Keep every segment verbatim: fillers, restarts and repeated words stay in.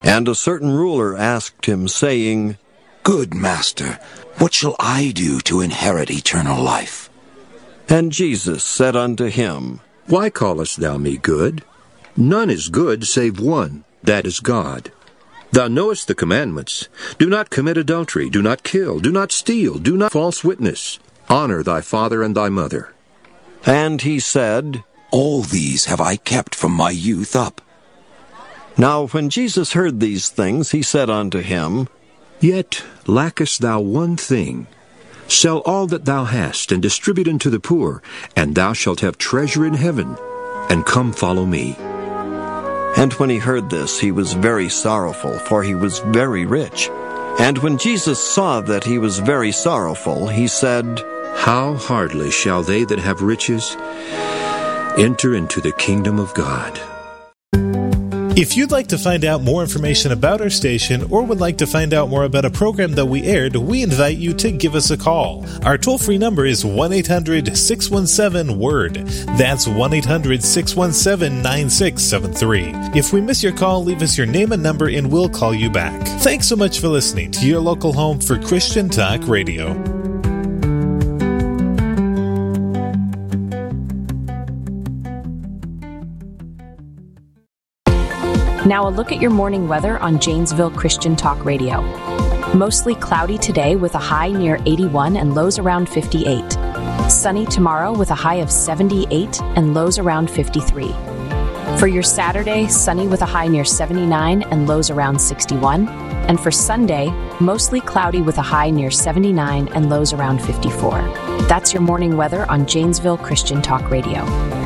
And a certain ruler asked him, saying, Good master, what shall I do to inherit eternal life? And Jesus said unto him, Why callest thou me good? None is good save one, that is God. Thou knowest the commandments. Do not commit adultery, do not kill, do not steal, do not false witness. Honor thy father and thy mother. And he said, All these have I kept from my youth up. Now when Jesus heard these things, he said unto him, Yet lackest thou one thing. Sell all that thou hast, and distribute unto the poor, and thou shalt have treasure in heaven. And come follow me. And when he heard this, he was very sorrowful, for he was very rich. And when Jesus saw that he was very sorrowful, he said, How hardly shall they that have riches enter into the kingdom of God. If you'd like to find out more information about our station or would like to find out more about a program that we aired, we invite you to give us a call. Our toll-free number is one eight hundred six one seven word. That's one eight hundred six one seven nine six seven three. If we miss your call, leave us your name and number and we'll call you back. Thanks so much for listening to your local home for Christian Talk Radio. Now a look at your morning weather on Janesville Christian Talk Radio. Mostly cloudy today with a high near eighty-one and lows around fifty-eight. Sunny tomorrow with a high of seventy-eight and lows around fifty-three. For your Saturday, sunny with a high near seventy-nine and lows around sixty-one. And for Sunday, mostly cloudy with a high near seventy-nine and lows around fifty-four. That's your morning weather on Janesville Christian Talk Radio.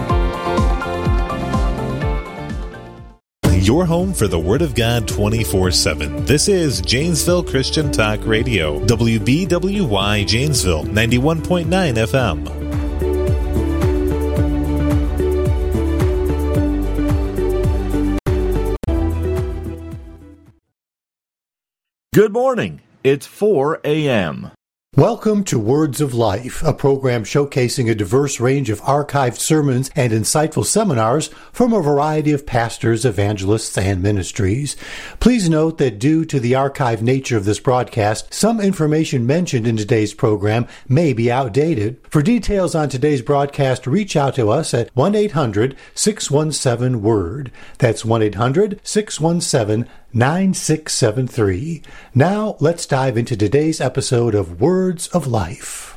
Your home for the Word of God twenty-four seven. This is Janesville Christian Talk Radio, W B W Y Janesville, ninety-one point nine F M. Good morning. It's four a.m. Welcome to Words of Life, a program showcasing a diverse range of archived sermons and insightful seminars from a variety of pastors, evangelists, and ministries. Please note that due to the archived nature of this broadcast, some information mentioned in today's program may be outdated. For details on today's broadcast, reach out to us at one eight hundred six one seven word. That's one eight hundred six one seven nine six seven three. Now, let's dive into today's episode of Words of Life.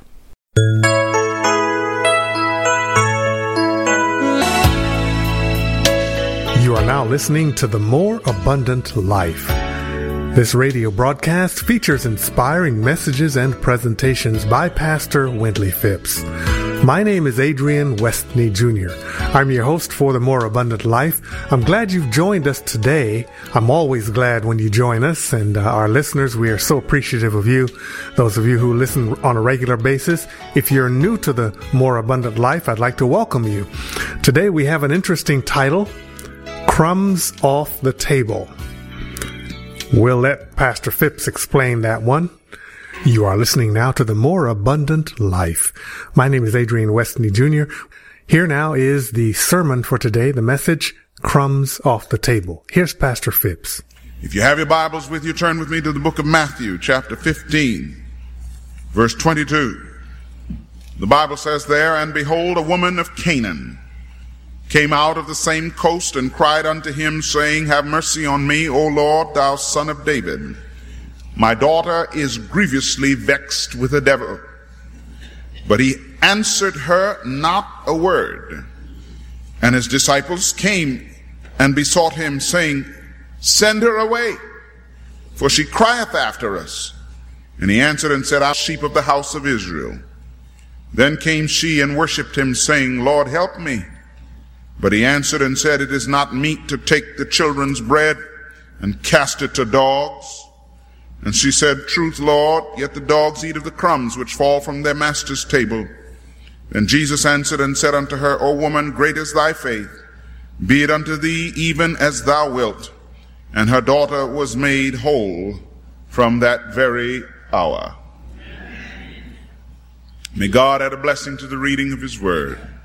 You are now listening to The More Abundant Life. This radio broadcast features inspiring messages and presentations by Pastor Wendley Phipps. My name is Adrian Westney Junior I'm your host for The More Abundant Life. I'm glad you've joined us today. I'm always glad when you join us, and uh, our listeners, we are so appreciative of you. Those of you who listen on a regular basis, if you're new to The More Abundant Life, I'd like to welcome you. Today we have an interesting title, Crumbs Off the Table. We'll let Pastor Phipps explain that one. You are listening now to The More Abundant Life. My name is Adrian Westney Junior Here now is the sermon for today, the message, Crumbs Off the Table. Here's Pastor Phipps. If you have your Bibles with you, turn with me to the book of Matthew, chapter fifteen, verse twenty-two. The Bible says there, And behold, a woman of Canaan came out of the same coast and cried unto him, saying, Have mercy on me, O Lord, thou son of David. My daughter is grievously vexed with the devil. But he answered her not a word. And his disciples came and besought him, saying, Send her away, for she crieth after us. And he answered and said, I am sheep of the house of Israel. Then came she and worshipped him, saying, Lord, help me. But he answered and said, It is not meet to take the children's bread and cast it to dogs. And she said, Truth, Lord, yet the dogs eat of the crumbs which fall from their master's table. Then Jesus answered and said unto her, O woman, great is thy faith. Be it unto thee even as thou wilt. And her daughter was made whole from that very hour. May God add a blessing to the reading of his word.